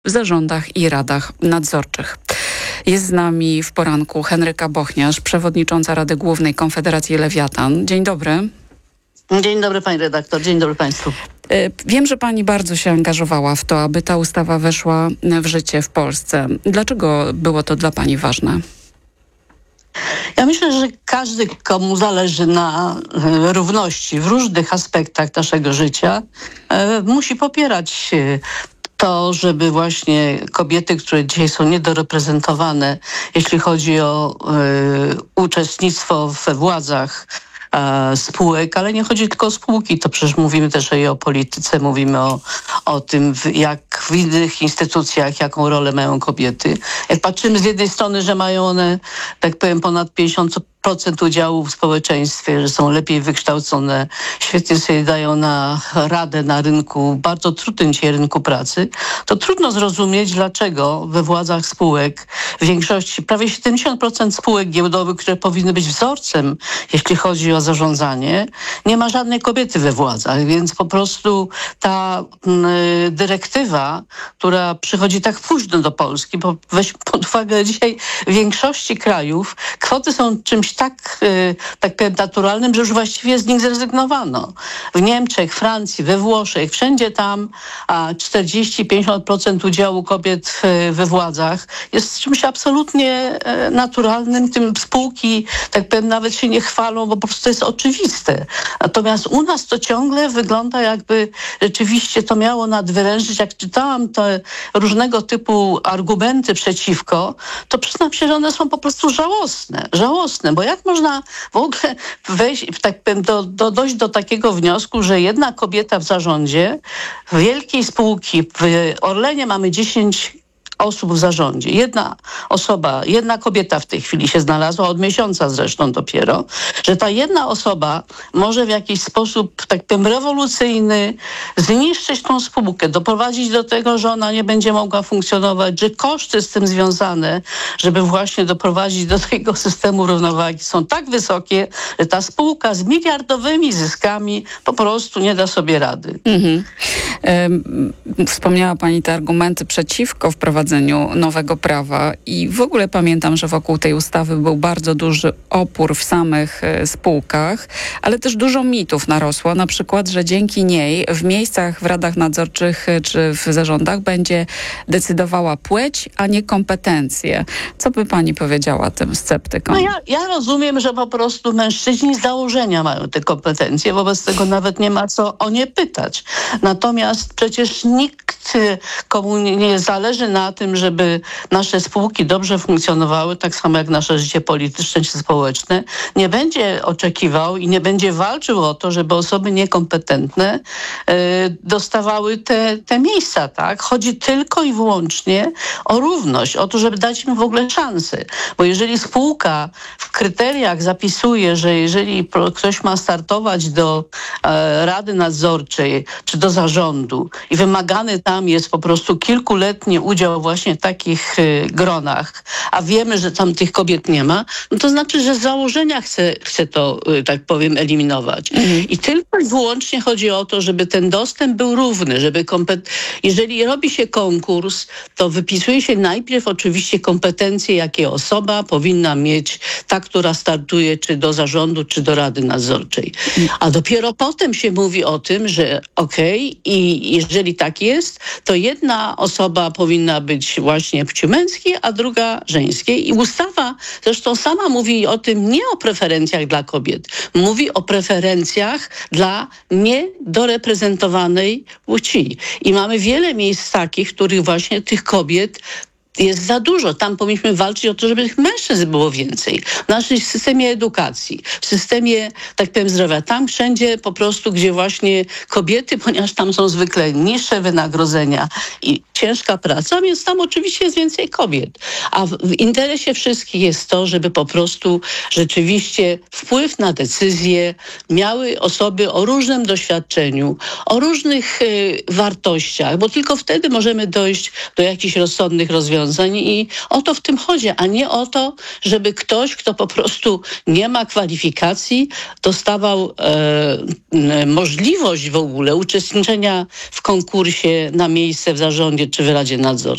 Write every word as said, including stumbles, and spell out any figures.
w zarządach i radach nadzorczych. Jest z nami w poranku Henryka Bochniarz, przewodnicząca Rady Głównej Konfederacji Lewiatan. Dzień dobry. Dzień dobry pani redaktor, dzień dobry państwu. Wiem, że pani bardzo się angażowała w to, aby ta ustawa weszła w życie w Polsce. Dlaczego było to dla pani ważne? Ja myślę, że każdy, komu zależy na równości w różnych aspektach naszego życia, musi popierać to, żeby właśnie kobiety, które dzisiaj są niedoreprezentowane, jeśli chodzi o y, uczestnictwo we władzach e, spółek, ale nie chodzi tylko o spółki, to przecież mówimy też i o polityce, mówimy o, o tym, jak w innych instytucjach, jaką rolę mają kobiety. Jak patrzymy z jednej strony, że mają one, tak powiem, ponad pięćdziesiąt procent udziału w społeczeństwie, że są lepiej wykształcone, świetnie sobie dają na radę na rynku, bardzo trudnym dzisiaj rynku pracy, to trudno zrozumieć, dlaczego we władzach spółek w większości, prawie siedemdziesiąt procent spółek giełdowych, które powinny być wzorcem, jeśli chodzi o zarządzanie, nie ma żadnej kobiety we władzach, więc po prostu ta y, dyrektywa, która przychodzi tak późno do Polski, bo weź pod uwagę dzisiaj w większości krajów kwoty są czymś tak, y, tak powiem, naturalnym, że już właściwie z nich zrezygnowano. W Niemczech, Francji, we Włoszech, wszędzie tam a czterdzieści do pięćdziesięciu procent udziału kobiet y, we władzach jest czymś absolutnie y, naturalnym. Tym spółki, tak powiem, nawet się nie chwalą, bo po prostu to jest oczywiste. Natomiast u nas to ciągle wygląda, jakby rzeczywiście to miało nadwyrężyć. Jak czytałam te różnego typu argumenty przeciwko, to przyznam się, że one są po prostu żałosne. Żałosne, bo jak można w ogóle wejść, tak powiem, do, do, dojść do takiego wniosku, że jedna kobieta w zarządzie wielkiej spółki, w Orlenie mamy dziesięć osób w zarządzie. Jedna osoba, jedna kobieta w tej chwili się znalazła, od miesiąca zresztą dopiero, że ta jedna osoba może w jakiś sposób, tak powiem, rewolucyjny zniszczyć tą spółkę, doprowadzić do tego, że ona nie będzie mogła funkcjonować, że koszty z tym związane, żeby właśnie doprowadzić do tego systemu równowagi są tak wysokie, że ta spółka z miliardowymi zyskami po prostu nie da sobie rady. Mhm. Ym, wspomniała pani te argumenty przeciwko wprowadzeniu nowego prawa i w ogóle pamiętam, że wokół tej ustawy był bardzo duży opór w samych y, spółkach, ale też dużo mitów narosło, na przykład, że dzięki niej w miejscach, w radach nadzorczych y, czy w zarządach będzie decydowała płeć, a nie kompetencje. Co by pani powiedziała tym sceptykom? No ja, ja rozumiem, że po prostu mężczyźni z założenia mają te kompetencje, wobec tego nawet nie ma co o nie pytać. Natomiast przecież nikt, komu nie zależy na tym, żeby nasze spółki dobrze funkcjonowały, tak samo jak nasze życie polityczne czy społeczne, nie będzie oczekiwał i nie będzie walczył o to, żeby osoby niekompetentne y, dostawały te, te miejsca, tak? Chodzi tylko i wyłącznie o równość, o to, żeby dać im w ogóle szansę. Bo jeżeli spółka w kryteriach zapisuje, że jeżeli ktoś ma startować do e, rady nadzorczej czy do zarządu i wymagany tam jest po prostu kilkuletni udział właśnie w takich y, gronach, a wiemy, że tam tych kobiet nie ma, no to znaczy, że z założenia chce, chce to, y, tak powiem, eliminować. Mhm. I tylko i wyłącznie chodzi o to, żeby ten dostęp był równy, żeby kompet... jeżeli robi się konkurs, to wypisuje się najpierw oczywiście kompetencje, jakie osoba powinna mieć, ta, która startuje czy do zarządu, czy do rady nadzorczej. A dopiero potem się mówi o tym, że okej, okay, i jeżeli tak jest, to jedna osoba powinna być właśnie płci męskiej, a druga żeńskiej. I ustawa zresztą sama mówi o tym, nie o preferencjach dla kobiet. Mówi o preferencjach dla niedoreprezentowanej płci. I mamy wiele miejsc takich, w których właśnie tych kobiet jest za dużo. Tam powinniśmy walczyć o to, żeby tych mężczyzn było więcej. W naszym systemie edukacji, w systemie, tak powiem, zdrowia. Tam wszędzie po prostu, gdzie właśnie kobiety, ponieważ tam są zwykle niższe wynagrodzenia i ciężka praca, więc tam oczywiście jest więcej kobiet. A w, w interesie wszystkich jest to, żeby po prostu rzeczywiście wpływ na decyzje miały osoby o różnym doświadczeniu, o różnych y, wartościach, bo tylko wtedy możemy dojść do jakichś rozsądnych rozwiązań. rozwiązań i o to w tym chodzi, a nie o to, żeby ktoś, kto po prostu nie ma kwalifikacji, dostawał e, możliwość w ogóle uczestniczenia w konkursie na miejsce w zarządzie czy w Radzie Nadzorczej.